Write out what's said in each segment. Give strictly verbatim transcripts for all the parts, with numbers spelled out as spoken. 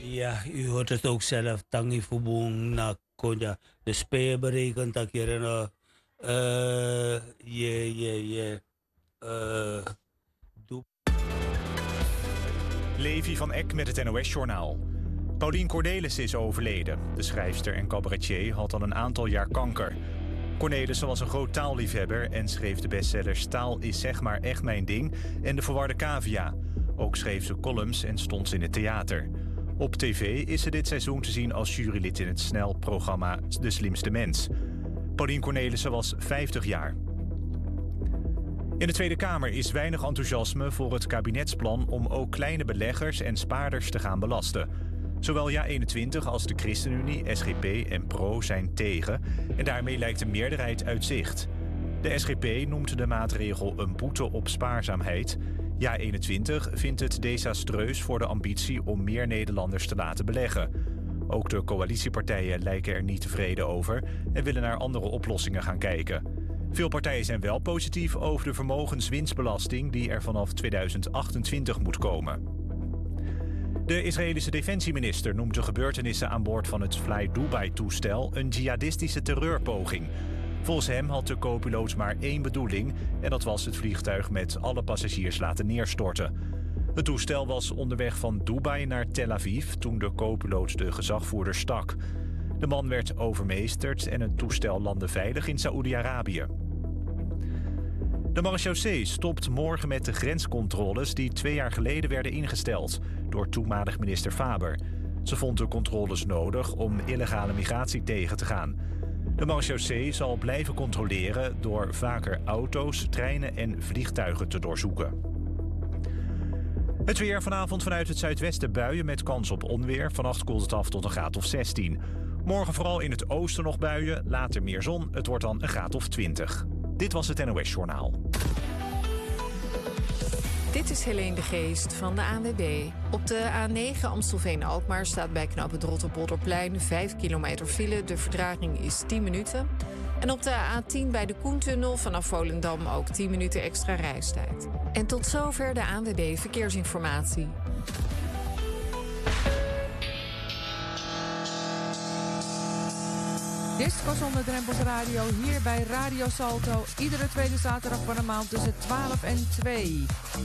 Ja, u hoort het ook zelf. Tangi Fubung na konja. De speer berekent dat je een. Eh, je, je, je. eh, doe- Levi van Eck met het N O S-journaal. Paulien Cornelissen is overleden. De schrijfster en cabaretier had al een aantal jaar kanker. Cornelissen was een groot taalliefhebber en schreef de bestsellers Taal is zeg maar echt mijn ding en De verwarde cavia. Ook schreef ze columns en stond ze in het theater. Op tv is ze dit seizoen te zien als jurylid in het snelprogramma De Slimste Mens. Paulien Cornelissen was vijftig jaar. In de Tweede Kamer is weinig enthousiasme voor het kabinetsplan om ook kleine beleggers en spaarders te gaan belasten. Zowel Ja eenentwintig als de ChristenUnie, S G P en Pro zijn tegen en daarmee lijkt de meerderheid uit zicht. De S G P noemt de maatregel een boete op spaarzaamheid. Ja eenentwintig vindt het desastreus voor de ambitie om meer Nederlanders te laten beleggen. Ook de coalitiepartijen lijken er niet tevreden over en willen naar andere oplossingen gaan kijken. Veel partijen zijn wel positief over de vermogenswinstbelasting die er vanaf tweeduizend achtentwintig moet komen. De Israëlische defensieminister noemt de gebeurtenissen aan boord van het Fly Dubai-toestel een jihadistische terreurpoging. Volgens hem had de co-piloot maar één bedoeling en dat was het vliegtuig met alle passagiers laten neerstorten. Het toestel was onderweg van Dubai naar Tel Aviv toen de co-piloot de gezagvoerder stak. De man werd overmeesterd en het toestel landde veilig in Saoedi-Arabië. De marechaussee stopt morgen met de grenscontroles die twee jaar geleden werden ingesteld door toenmalig minister Faber. Ze vond de controles nodig om illegale migratie tegen te gaan. De marechaussee zal blijven controleren door vaker auto's, treinen en vliegtuigen te doorzoeken. Het weer vanavond vanuit het zuidwesten buien met kans op onweer. Vannacht koelt het af tot een graad of zestien. Morgen vooral in het oosten nog buien, later meer zon. Het wordt dan een graad of twintig. Dit was het N O S-journaal. Dit is Helene de Geest van de A N W B. Op de A negen Amstelveen-Alkmaar staat bij knooppunt Rotterpolderplein vijf kilometer file. De vertraging is tien minuten. En op de A tien bij de Koentunnel vanaf Volendam ook tien minuten extra reistijd. En tot zover de A N W B Verkeersinformatie. Disco zonder drempels radio hier bij Radio Salto. Iedere tweede zaterdag van de maand tussen twaalf en twee.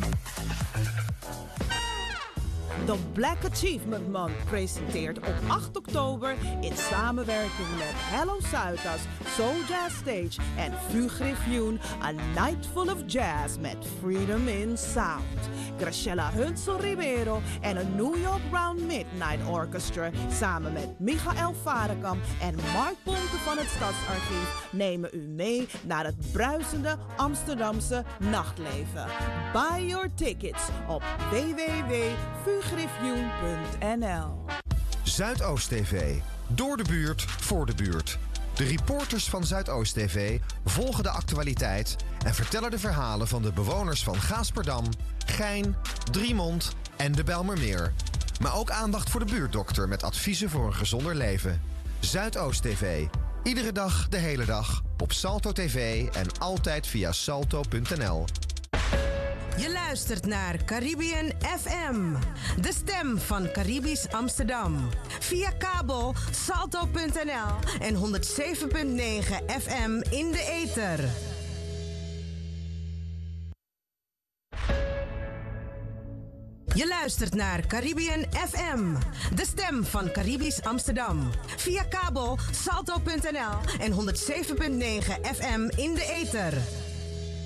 De Black Achievement Month presenteert op acht oktober in samenwerking met Hello Zuidas, Soul Jazz Stage en Vuugriffioen A Night Full of Jazz met Freedom in Sound. Graciela Hunsel Ribeiro en een New York Round Midnight Orchestra samen met Michael Varekamp en Mark Ponte van het Stadsarchief nemen u mee naar het bruisende Amsterdamse nachtleven. Buy your tickets op w w w punt vuugriffioen punt n l. Zuidoost T V. Door de buurt, voor de buurt. De reporters van Zuidoost T V volgen de actualiteit en vertellen de verhalen van de bewoners van Gaasperdam, Gein, Driemond en de Bijlmermeer. Maar ook aandacht voor de buurtdokter met adviezen voor een gezonder leven. Zuidoost T V. Iedere dag, de hele dag, op Salto T V en altijd via salto punt n l. Je luistert naar Caribbean F M, de stem van Caribisch Amsterdam. Via kabel salto punt n l en honderd zeven punt negen F M in de ether. Je luistert naar Caribbean F M, de stem van Caribisch Amsterdam. Via kabel salto punt n l en honderd zeven punt negen F M in de ether.